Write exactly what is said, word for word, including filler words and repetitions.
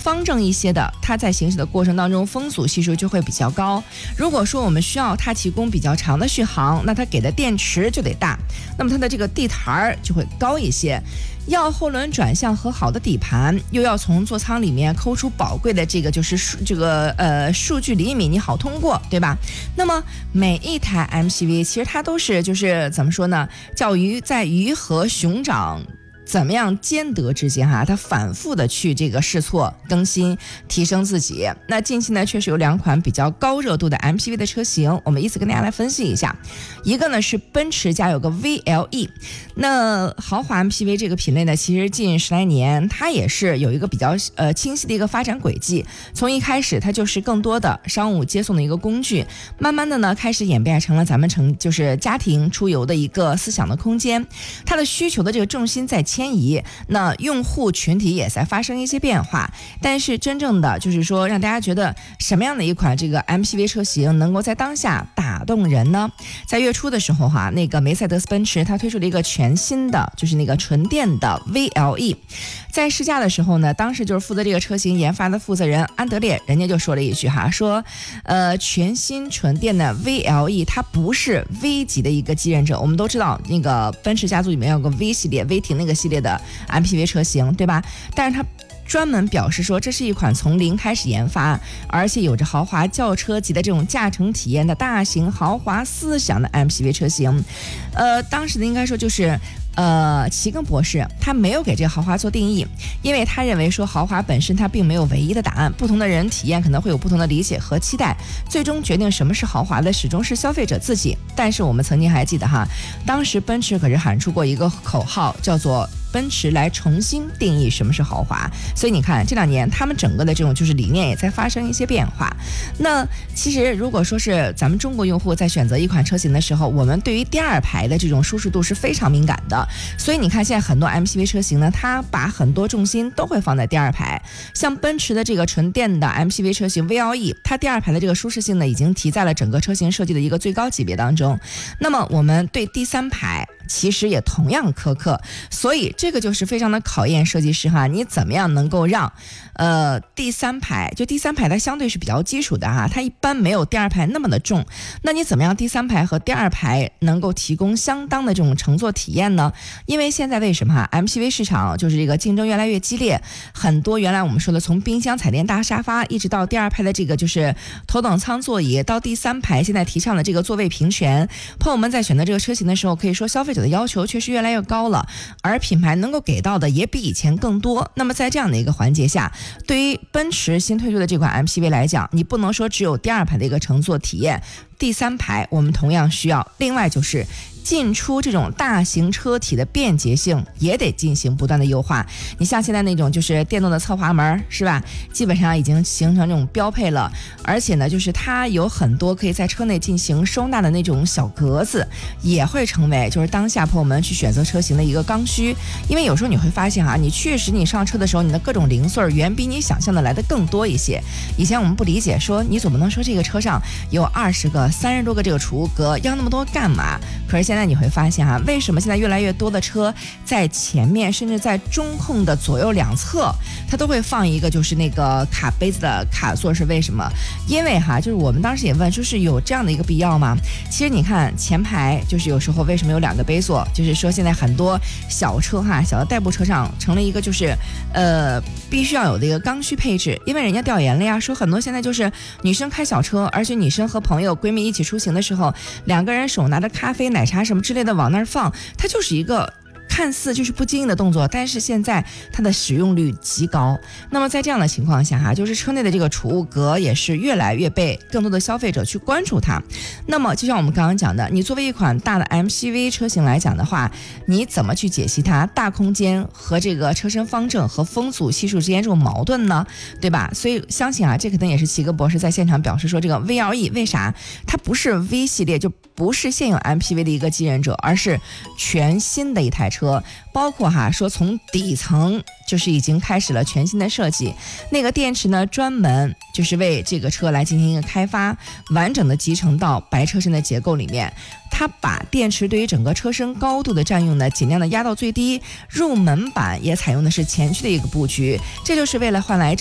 方正一些的，它在行驶的过程当中风阻系数就会比较高。如果说我们需要它提供比较长的续航，那它给的电池就得大，那么它的这个地台就会高一些。要后轮转向和好的底盘，又要从座舱里面抠出宝贵的这个就是数这个呃数据厘米，你好通过，对吧？那么每一台 M P V 其实它都是就是怎么说呢？叫鱼在鱼和熊掌怎么样兼得之间哈，它反复的去这个试错更新提升自己。那近期呢确实有两款比较高热度的 M P V 的车型，我们依次跟大家来分析一下。一个呢是奔驰家有个 V L E， 那豪华 M P V 这个品类呢其实近十来年它也是有一个比较呃清晰的一个发展轨迹。从一开始它就是更多的商务接送的一个工具，慢慢的呢开始演变成了咱们成就是家庭出游的一个思想的空间。它的需求的这个重心在迁移，那用户群体也在发生一些变化，但是真正的就是说让大家觉得什么样的一款这个 M P V 车型能够在当下打动人呢？在月初的时候哈、啊，那个梅赛德斯奔驰它推出了一个全新的就是那个纯电的 V L E， 在试驾的时候呢，当时就是负责这个车型研发的负责人安德烈，人家就说了一句哈，说呃全新纯电的 V L E 它不是 V 级的一个继任者，我们都知道那个奔驰家族里面有个 V 系列 V 挺那个系列的 M P V 车型，对吧？但是它专门表示说，这是一款从零开始研发，而且有着豪华轿车级的这种驾乘体验的大型豪华思想的 M P V 车型。呃，当时的应该说就是呃，齐根博士他没有给这个豪华做定义，因为他认为说豪华本身它并没有唯一的答案，不同的人体验可能会有不同的理解和期待，最终决定什么是豪华的始终是消费者自己。但是我们曾经还记得哈，当时奔驰可是喊出过一个口号，叫做奔驰来重新定义什么是豪华。所以你看这两年他们整个的这种就是理念也在发生一些变化。那其实如果说是咱们中国用户在选择一款车型的时候，我们对于第二排的这种舒适度是非常敏感的，所以你看现在很多 M P V 车型呢，它把很多重心都会放在第二排。像奔驰的这个纯电的 M P V 车型 V L E， 它第二排的这个舒适性呢已经提在了整个车型设计的一个最高级别当中。那么我们对第三排其实也同样苛刻，所以这个就是非常的考验设计师哈，你怎么样能够让呃第三排，就第三排它相对是比较基础的哈，它一般没有第二排那么的重，那你怎么样第三排和第二排能够提供相当的这种乘坐体验呢？因为现在为什么哈 M P V 市场就是这个竞争越来越激烈，很多原来我们说的从冰箱彩电大沙发一直到第二排的这个就是头等舱座椅，到第三排现在提倡的这个座位平权，朋友们在选择这个车型的时候，可以说消费者的要求确实越来越高了，而品牌能够给到的也比以前更多。那么在这样的一个环节下，对于奔驰新推出的这款 M P V 来讲，你不能说只有第二排的一个乘坐体验，第三排我们同样需要。另外就是进出这种大型车体的便捷性也得进行不断的优化。你像现在那种就是电动的侧滑门是吧，基本上已经形成这种标配了，而且呢就是它有很多可以在车内进行收纳的那种小格子，也会成为就是当下朋友们去选择车型的一个刚需。因为有时候你会发现哈，你确实你上车的时候你的各种零碎远比你想象的来的更多一些。以前我们不理解说你总不能说这个车上有二十个三十多个这个储物格要那么多干嘛，可是现在你会发现哈、啊，为什么现在越来越多的车在前面甚至在中控的左右两侧它都会放一个就是那个卡杯子的卡座，是为什么？因为哈就是我们当时也问说是有这样的一个必要吗？其实你看前排就是有时候为什么有两个杯座，就是说现在很多小车哈小的代步车上成了一个就是呃必须要有的一个刚需配置。因为人家调研了呀，说很多现在就是女生开小车，而且女生和朋友闺蜜一起出行的时候，两个人手拿着咖啡奶茶什么之类的往那儿放，它就是一个看似就是不经意的动作，但是现在它的使用率极高。那么在这样的情况下哈，就是车内的这个储物格也是越来越被更多的消费者去关注它。那么就像我们刚刚讲的，你作为一款大的 M P V 车型来讲的话，你怎么去解析它大空间和这个车身方正和风阻系数之间这种矛盾呢？对吧？所以相信啊，这可能也是齐格博士在现场表示说，这个 V L E 为啥它不是 V 系列，就不是现有 M P V 的一个继任者，而是全新的一台车。包括哈说从底层就是已经开始了全新的设计，那个电池呢专门就是为这个车来进行一个开发，完整的集成到白车身的结构里面。它把电池对于整个车身高度的占用呢尽量的压到最低，入门版也采用的是前驱的一个布局，这就是为了换来